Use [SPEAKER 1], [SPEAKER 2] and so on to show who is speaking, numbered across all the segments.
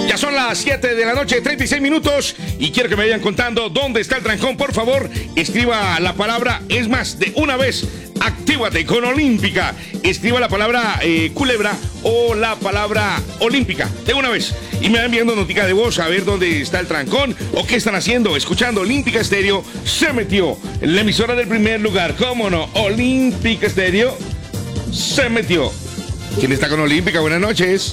[SPEAKER 1] Ya son las 7 de la noche, 36 minutos. Y quiero que me vayan contando dónde está el trancón. Por favor, escriba la palabra, es más, de una vez, actívate con Olímpica. Escriba la palabra culebra o la palabra olímpica, de una vez. Y me van enviando notica de voz a ver dónde está el trancón o qué están haciendo. Escuchando Olímpica Estéreo, se metió en la emisora del primer lugar. ¿Cómo no? Olímpica Estéreo se metió. ¿Quién está con Olímpica? Buenas noches.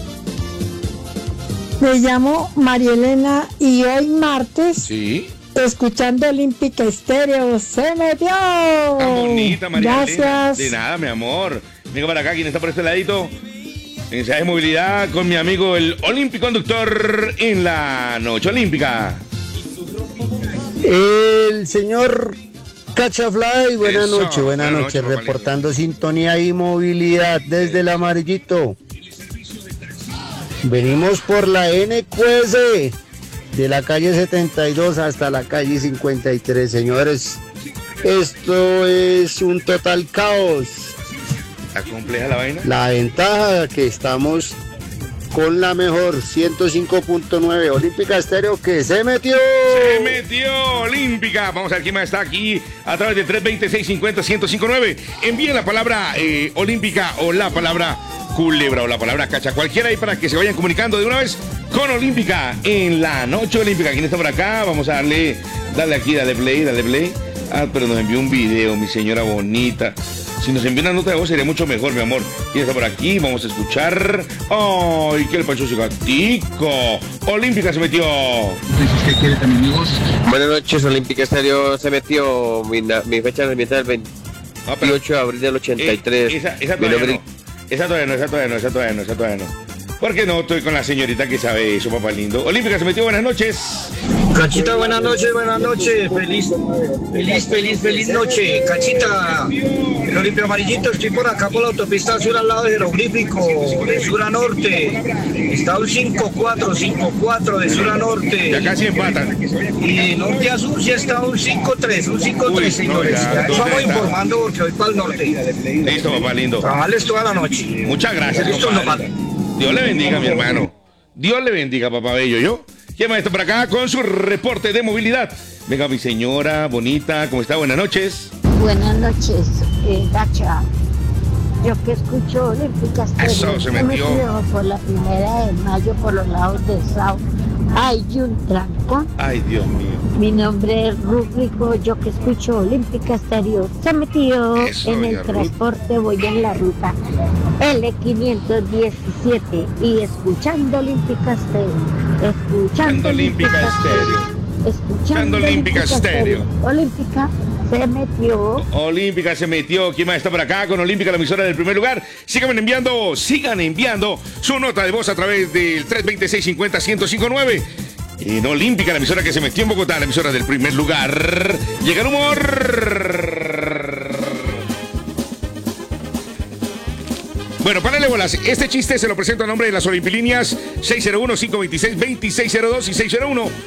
[SPEAKER 2] Me llamo María Elena y hoy martes,
[SPEAKER 1] Sí.
[SPEAKER 2] escuchando Olímpica Estéreo, se metió.
[SPEAKER 1] Tan bonita, María
[SPEAKER 2] Gracias.
[SPEAKER 1] Elena. De nada, mi amor. Venga para acá, ¿quién está por este ladito? Mensaje de movilidad con mi amigo el Olímpico Conductor en la noche olímpica.
[SPEAKER 3] El señor Cachafly, buenas
[SPEAKER 1] Eso,
[SPEAKER 3] noches, buenas
[SPEAKER 1] buenas
[SPEAKER 3] noches,
[SPEAKER 1] noches,
[SPEAKER 3] reportando sintonía y movilidad desde el Amarillito. Venimos por la NQS de la calle 72 hasta la calle 53, señores. Esto es un total caos.
[SPEAKER 1] ¿Está compleja la vaina?
[SPEAKER 3] La ventaja que estamos con la mejor 105.9 Olímpica Estéreo que se metió.
[SPEAKER 1] Se metió Olímpica. Vamos a ver quién más está aquí a través de 320-650-1059. Envíen la palabra olímpica o la palabra culebra o la palabra cacha, cualquiera ahí para que se vayan comunicando de una vez con Olímpica en la noche olímpica. ¿Quién está por acá? Vamos a darle aquí, dale play. Ah, pero nos envió un video, mi señora bonita. Si nos envía una nota de voz sería mucho mejor, mi amor. ¿Quién está por aquí? Vamos a escuchar. ¡Ay, qué el pachoso gatico! Olímpica se metió.
[SPEAKER 4] Buenas noches, Olímpica Estéreo se metió. Mi fecha de nacimiento es el 28 de abril del 83.
[SPEAKER 1] Esa
[SPEAKER 4] Mi
[SPEAKER 1] todavía
[SPEAKER 4] nombre-
[SPEAKER 1] no. Esa todavía no. ¿Por qué no estoy con la señorita que sabe eso, papá lindo? Olímpica se metió, buenas noches.
[SPEAKER 5] Cachita, buenas noches. Feliz noche. Cachita, el Olimpia Amarillito, estoy por acá por la autopista sur al lado del jeroglífico, de sur a norte. Está un 5-4 de sur a norte.
[SPEAKER 1] Ya casi empatan.
[SPEAKER 5] Y de norte a sur ya está un 5-3,
[SPEAKER 1] Uy,
[SPEAKER 5] señores.
[SPEAKER 1] no, ya,
[SPEAKER 5] Ya eso vamos
[SPEAKER 1] ¿dónde está?
[SPEAKER 5] informando porque voy para el norte.
[SPEAKER 1] Listo, papá lindo.
[SPEAKER 5] Trabajarles toda la noche.
[SPEAKER 1] Muchas gracias,
[SPEAKER 5] Listo,
[SPEAKER 1] compadre. Dios le bendiga, mi hermano. Dios le bendiga, papá bello. ¿Yo? ¿Quién más está por acá con su reporte de movilidad? Venga, mi señora bonita, ¿cómo está? Buenas noches.
[SPEAKER 6] Buenas noches, Gacha. Yo que escucho Olímpica Estéreo.
[SPEAKER 1] Eso, se metió.
[SPEAKER 6] Por la 1 de mayo por los lados de Sao. Hay un trancón.
[SPEAKER 1] Ay, Dios mío.
[SPEAKER 6] Mi nombre es Rúbrico. Yo que escucho Olímpica Estéreo. Se metió
[SPEAKER 1] Eso,
[SPEAKER 6] en
[SPEAKER 1] doña
[SPEAKER 6] el transporte. Voy en la ruta L517 y escuchando Olímpica Estéreo.
[SPEAKER 1] Escuchando Olímpica Escuchando Olímpica Estéreo.
[SPEAKER 6] Olímpica se metió.
[SPEAKER 1] Olímpica se metió. ¿Quién más está por acá con Olímpica, la emisora del primer lugar? Sigan enviando su nota de voz a través del 326-50-1059. En Olímpica, la emisora que se metió en Bogotá, la emisora del primer lugar. Llega el humor. Bueno, párale bolas. Este chiste se lo presento a nombre de las Olimpilíneas 601-526-2602 y 601